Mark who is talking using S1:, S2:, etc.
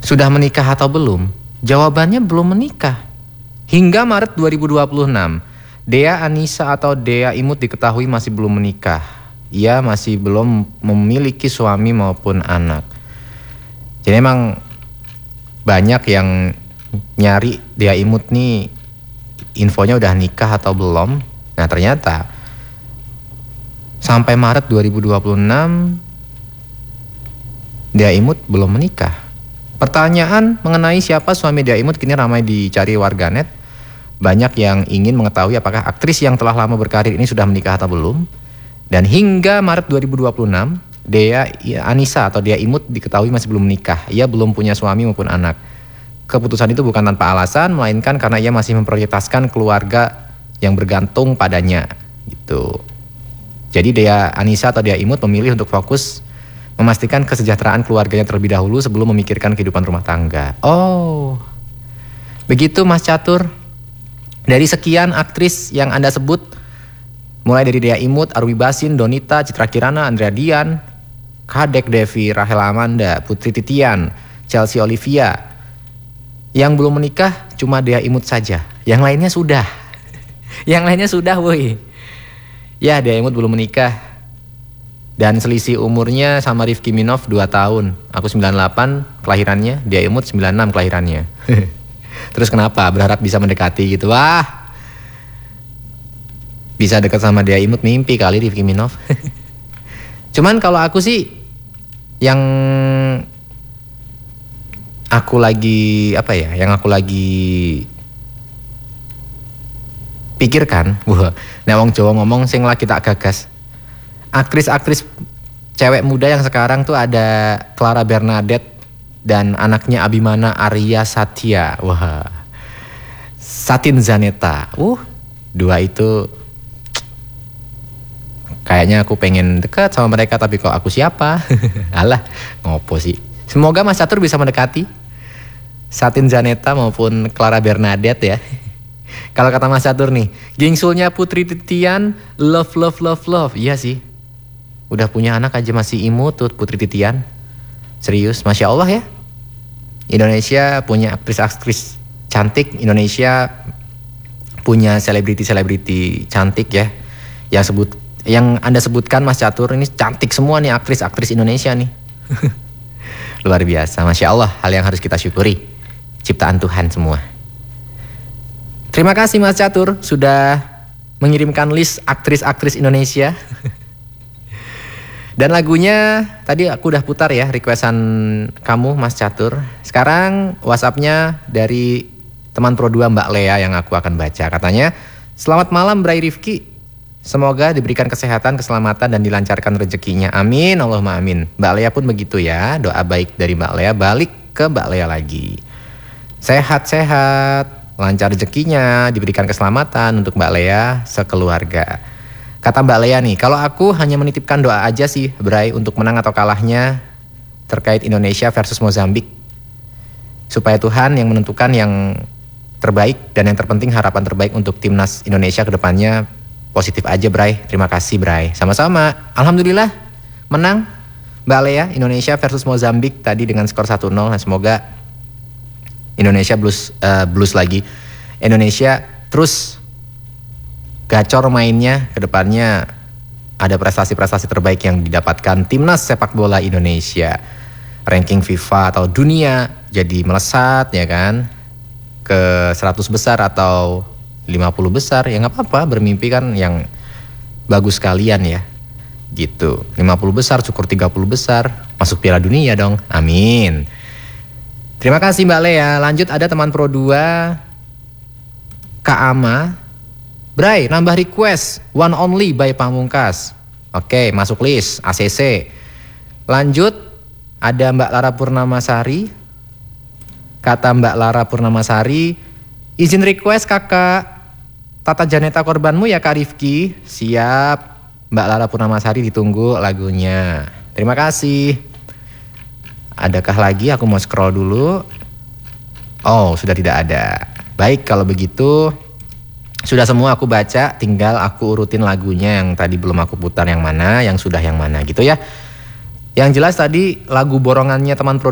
S1: Sudah menikah atau belum? Jawabannya belum menikah. Hingga Maret 2026, Dea Anissa atau Dea Imut diketahui masih belum menikah. Ia masih belum memiliki suami maupun anak. Jadi emang banyak yang nyari Dea Imut nih, infonya udah nikah atau belum. Nah ternyata sampai Maret 2026 Dea Imut belum menikah. Pertanyaan mengenai siapa suami Dea Imut kini ramai dicari warganet. Banyak yang ingin mengetahui apakah aktris yang telah lama berkarir ini sudah menikah atau belum. Dan hingga Maret 2026, Dea Anissa atau Dea Imut diketahui masih belum menikah. Ia belum punya suami maupun anak. Keputusan itu bukan tanpa alasan, melainkan karena ia masih memprioritaskan keluarga yang bergantung padanya. Gitu. Jadi Dea Anissa atau Dea Imut memilih untuk fokus memastikan kesejahteraan keluarganya terlebih dahulu sebelum memikirkan kehidupan rumah tangga. Oh, begitu Mas Catur. Dari sekian aktris yang Anda sebut, mulai dari Dea Imut, Arwi Basin, Donita, Citra Kirana, Andrea Dian, Kadek Devi, Rahel Amanda, Putri Titian, Chelsea Olivia, yang belum menikah cuma Dea Imut saja. Yang lainnya sudah. Yang lainnya sudah, woi. Ya, Dea Imut belum menikah. Dan selisih umurnya sama Rifki Minov 2 tahun. Aku 98 kelahirannya, Dea Imut 96 kelahirannya. Terus kenapa? Berharap bisa mendekati gitu. Wah, bisa dekat sama Dea Imut mimpi kali Rifki Minov. Cuman kalau aku sih yang aku lagi yang aku lagi pikirkan, nah wong Jawa ngomong sing lagi tak gagas. Aktris-aktris cewek muda yang sekarang tuh ada Clara Bernadette dan anaknya Abimana Arya Satya. Wah, Satin Zaneta. Dua itu kayaknya aku pengen dekat sama mereka, tapi kok aku siapa? Alah, ngopo sih. Semoga Mas Catur bisa mendekati Satin Zaneta maupun Clara Bernadette ya. Kalau kata Mas Catur nih, gingsulnya Putri Titian, love. Iya sih. Udah punya anak aja masih imut tuh Putri Titian. Serius, Masya Allah ya. Indonesia punya aktris-aktris cantik. Indonesia punya selebriti-selebriti cantik ya. Yang Anda sebutkan Mas Catur ini cantik semua nih aktris-aktris Indonesia nih. Luar biasa, Masya Allah. Hal yang harus kita syukuri. Ciptaan Tuhan semua. Terima kasih Mas Catur sudah mengirimkan list aktris-aktris Indonesia. Dan lagunya tadi aku udah putar ya, requestan kamu Mas Catur. Sekarang WhatsAppnya dari teman Pro 2 Mbak Lea yang aku akan baca. Katanya, selamat malam Bray Rifki. Semoga diberikan kesehatan, keselamatan dan dilancarkan rezekinya. Amin, Allahumma amin. Mbak Lea pun begitu ya. Doa baik dari Mbak Lea balik ke Mbak Lea lagi. Sehat-sehat, lancar rezekinya, diberikan keselamatan untuk Mbak Lea sekeluarga. Kata Mbak Lea nih, kalau aku hanya menitipkan doa aja sih, Bray, untuk menang atau kalahnya terkait Indonesia versus Mozambik. Supaya Tuhan yang menentukan yang terbaik dan yang terpenting harapan terbaik untuk timnas Indonesia ke depannya positif aja, Bray. Terima kasih, Bray. Sama-sama. Alhamdulillah menang Mbak Lea, Indonesia versus Mozambik tadi dengan skor 1-0. Nah, semoga Indonesia blues lagi. Indonesia terus gacor mainnya, ke depannya ada prestasi-prestasi terbaik yang didapatkan timnas sepak bola Indonesia. Ranking FIFA atau dunia jadi melesat ya kan, ke 100 besar atau 50 besar, ya gak apa-apa, bermimpi kan yang bagus sekalian ya. Gitu, 50 besar, syukur 30 besar, masuk Piala Dunia dong, amin. Terima kasih Mbak Lea. Lanjut ada teman Pro 2 Kak Ama. Bray, nambah request One Only by Pamungkas. Oke, masuk list ACC. Lanjut ada Mbak Lara Purnamasari. Kata Mbak Lara Purnamasari, izin request kakak Tata Janeta Korbanmu ya Kak Rifki. Siap Mbak Lara Purnamasari, ditunggu lagunya. Terima kasih. Adakah lagi? Aku mau scroll dulu. Oh, sudah tidak ada. Baik, kalau begitu sudah semua aku baca, tinggal aku urutin lagunya yang tadi belum aku putar yang mana, yang sudah yang mana gitu ya. Yang jelas tadi lagu borongannya teman Pro